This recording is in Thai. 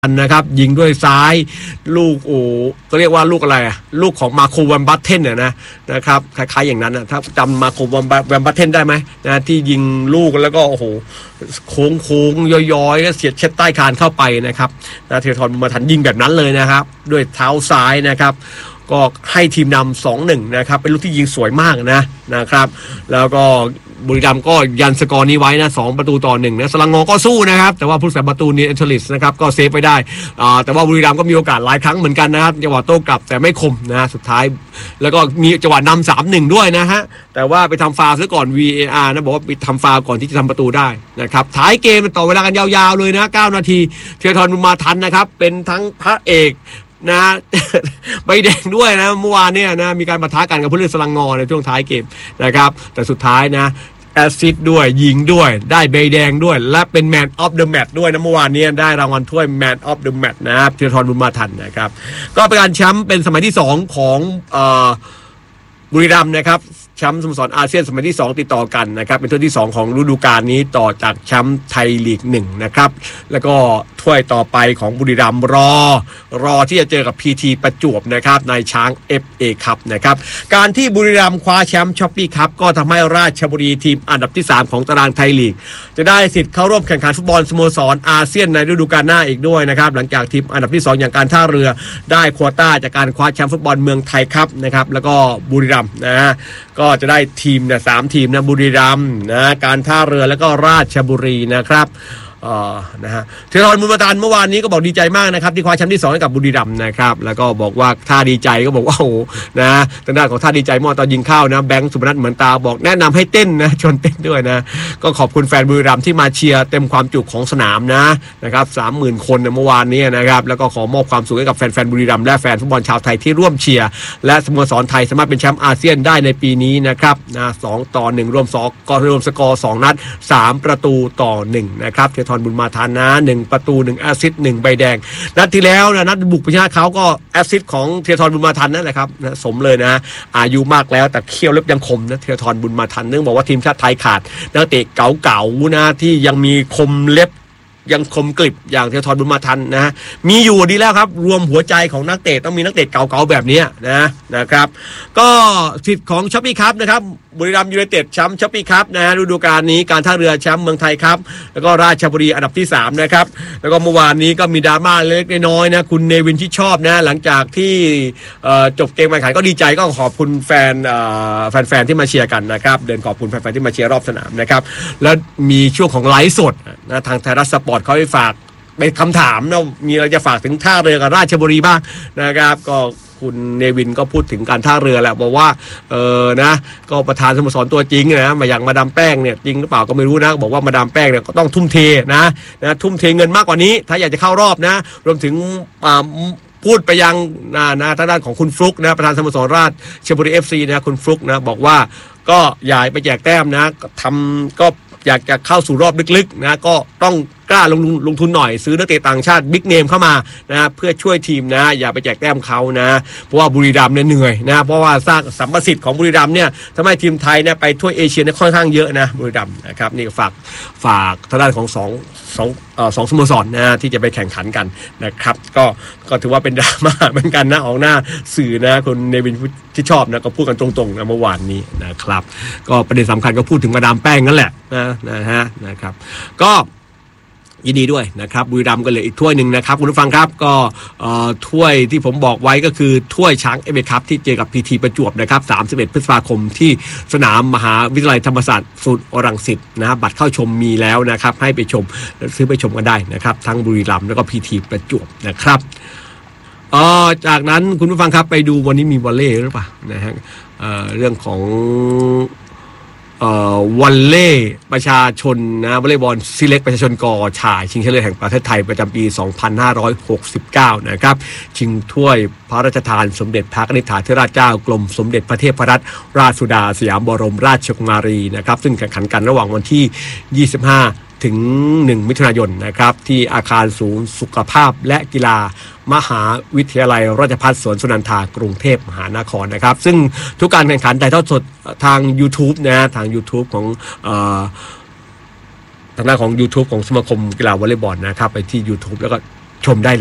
นะครับยิงด้วยซ้ายลูกก็เรียกว่าลูกอะไรลูกของมาโคแวมบัตเทนนะครับคล้ายๆอย่างนั้นถ้าจำมาโคแวมบัตเทนได้ไหมนะที่ยิงลูกแล้วก็โอ้โหโค้งย้อยๆเสียดเช็ดใต้คานเข้าไปนะครับธีรทรบุญมาทันยิงแบบนั้นเลยนะครับด้วยเท้าซ้ายนะครับก็ให้ทีมนำ 2-1 นะครับเป็นลูกที่ยิงสวยมากนะครับแล้วก็บุรีรัมย์ก็ยันสกอร์นี้ไว้นะ2-1นะสลังงอก็สู้นะครับแต่ว่าผู้รักษาประตูเนี่ยเอนเทลิสนะครับก็เซฟไปได้แต่ว่าบุรีรัมย์ก็มีโอกาสหลายครั้งเหมือนกันนะครับจังหวะโต้กลับแต่ไม่คมนะสุดท้ายแล้วก็มีจังหวะนำ 3-1 ด้วยนะฮะแต่ว่าไปทำฟาวล์ซะก่อน VAR นะบอกว่าไปทำฟาวล์ก่อนที่จะทำประตูได้นะครับท้ายเกมต่อเวลากันยาวๆเลยนะ9นาทีธีรทรบุญมาทันนะครับเป็นทั้งพระเอกนะใบแดงด้วยนะเมื่อวานเนี่ยนะมีการปะทะกันกับผู้เล่นสลังงอในช่วงท้ายเกมนะครับแต่สุดท้ายนะแอสซิสต์ด้วยยิงด้วยได้ใบแดงด้วยและเป็นแมนออฟเดอะแมตช์ด้วยนะเมื่อวานนี้ได้รางวัลถ้วยแมนออฟเดอะแมตช์นะครับธีรทรบุญมาทันนะครับก็เป็นการแชมป์เป็นสมัยที่2ของบุรีรัมย์นะครับแชมป์สโมสรอาเซียนสมัยที่2ติดต่อกันนะครับเป็นถ้วยที่2ของฤดูกาลนี้ต่อจากแชมป์ไทยลีก1นะครับแล้วก็ถ้วยต่อไปของบุรีรัมย์รอที่จะเจอกับ PT ประจวบนะครับในช้าง FA คัพนะครับการที่บุรีรัมย์คว้าแชมป์ช้อปปี้คัพก็ทำให้ราชบุรีทีมอันดับที่3ของตารางไทยลีกจะได้สิทธิ์เข้าร่วมแข่งขันฟุตบอลสโมสรอาเซียนในฤดูกาลหน้าอีกด้วยนะครับหลังจากทีมอันดับที่2อย่างการท่าเรือได้โควต้าจากการคว้าแชมป์ฟุตบอลเมืองไทยคัพนะครับแล้วก็บุรีรัมย์นะก็จะได้ทีม3ทีมนะบุรีรัมย์นะการท่าเรือแล้วก็ราชบุรีนะครับนะฮะธีรทรบุญมาทันเมื่อวานนี้ก็บอกดีใจมากนะครับที่คว้าแชมป์ที่2ให้กับบุรีรัมย์นะครับแล้วก็บอกว่าท่าดีใจก็บอกว่าโอ้นะทางด้านของท่าดีใจเมื่อตอนยิงเข้านะแบงค์สุพนัทเหมือนตาบอกแนะนำให้เต้นนะชวนเต้นด้วยนะก็ขอบคุณแฟนบุรีรัมย์ที่มาเชียร์เต็มความจุของสนามนะครับ 30,000 คนเมื่อวานนี้นะครับแล้วก็ขอมอบความสุขให้กับแฟนบุรีรัมย์และแฟนฟุตบอลชาวไทยที่ร่วมเชียร์และสโมสรไทยสามารถเป็นแชมป์อาเซียนได้ในปีนี้นะครับ2-1รวมสกอร์2นัด3-1นะครับบุญมาทันนะ1ประตู1แอสซิสต์1ใบแดงนัดที่แล้วนะนัดบุกไปชนะเขาก็แอสซิสต์ของธีรทรบุญมาทันนั่นแหละครับนะสมเลยนะอายุมากแล้วแต่เขี้ยวเล็บยังคมนะธีรทรบุญมาทันเนื่องบอกว่าทีมชาติไทยขาดนักเตะเก่าๆนะที่ยังมีคมเล็บยังคมกริบอย่างธีรทรบุญมาทันนะมีอยู่ดีแล้วครับรวมหัวใจของนักเตะต้องมีนักเตะเก่าๆแบบนี้นะครับก็สิทธิ์ของช้อปปี้คัพนะครับบุรีรัมย์ยูไนเต็ดแชมป์ช้อปปี้คัพนะฤดูกาลนี้การท่าเรือแชมป์เมืองไทยครับแล้วก็ราชบุรีอันดับที่3นะครับแล้วก็เมื่อวานนี้ก็มีดราม่าเล็กน้อยนะคุณเนวินที่ชอบนะหลังจากที่จบเกมการแข่งขันก็ดีใจก็ขอบคุณแฟนที่มาเชียร์กันนะครับเดินขอบคุณแฟนๆที่มาเชียร์รอบสนามนะครับแล้วมีช่วงของไลฟ์สดนะทางไทยรัฐสปอร์ตเขาให้ฝากเป็นคำถามนะมีอะไรจะฝากถึงท่าเรือกับราชบุรีบ้างนะครับก็คุณเนวินก็พูดถึงการท่าเรือแหละบอกว่านะก็ประธานสโมสรตัวจริงนะมาอย่างมาดามแป้งเนี่ยจริงหรือเปล่าก็ไม่รู้นะบอกว่ามาดามแป้งเนี่ยก็ต้องทุ่มเทนะทุ่มเทเงินมากกว่านี้ถ้าอยากจะเข้ารอบนะรวมถึงพูดไปยังทางด้านของคุณฟลุกนะประธานสโมสรราชบุรี FC นะคุณฟลุกนะบอกว่าก็อย่าไปแจกแต้มนะก็อยากจะเข้าสู่รอบลึกๆนะก็ต้องกล้าลงทุนหน่อยซื้อนักเตะต่างชาติบิ๊กเนมเข้ามานะเพื่อช่วยทีมนะอย่าไปแจกแต้มเขานะเพราะว่าบุรีรัมย์เนี่ยเหนื่อยนะเพราะว่าสร้างสัมประสิทธิ์ของบุรีรัมย์เนี่ยทำให้ทีมไทยเนี่ยไปถ้วยเอเชียเนี่ยค่อนข้างเยอะนะบุรีรัมย์นะครับนี่ฝากทางด้านของสองสโมสรนะที่จะไปแข่งขันกันนะครับก็ถือว่าเป็นดราม่าเหมือนกันนะออกหน้าสื่อนะคนเนวินที่ชอบนะก็พูดกันตรงๆนะเมื่อวานนี้นะครับก็ประเด็นสำคัญก็พูดถึงมาดามแป้งนั่นแหละนะครับก็ยินดีด้วยนะครับบุรีรัมย์ก็เหลืออีกถ้วยหนึ่งนะครับคุณผู้ฟังครับก็ถ้วยที่ผมบอกไว้ก็คือถ้วยช้างเอฟเอคัพที่เจอกับ PT ประจวบนะครับ31 พฤษภาคมที่สนามมหาวิทยาลัยธรรมศาสตร์ศูนย์รังสิตนะบัตรเข้าชมมีแล้วนะครับให้ไปชมซื้อไปชมกันได้นะครับทั้งบุรีรัมย์แล้วก็ PT ประจวบนะครับจากนั้นคุณผู้ฟังครับไปดูวันนี้มีวอลเลย์หรือเปล่านะฮะเรื่องของวอลเลย์ประชาชนนะวอลเลย์บอลซีเล็กประชาชนกชายชิงชนะเลิศแห่งประเทศไทยประจำปี 2569 นะครับชิงถ้วยพระราชทานสมเด็จพระนิธิธิราชเจ้ากรมสมเด็จพระเทพรัตนราชสุดาสยามบรมราชกุมารีนะครับซึ่งแข่งขันกันระหว่างวันที่ 25 ถึง 1 มิถุนายนนะครับที่อาคารศูนย์สุขภาพและกีฬามหาวิทยาลัยราชภัฏสวนสุนันทากรุงเทพมหานครนะครับซึ่งทุกการแข่งขันถ่ายทอดสดทาง YouTube นะทาง YouTube ของทางด้านของ YouTube ของสมาคมกีฬาวอลเลย์บอลนะครับไปที่ YouTube แล้วก็ชมได้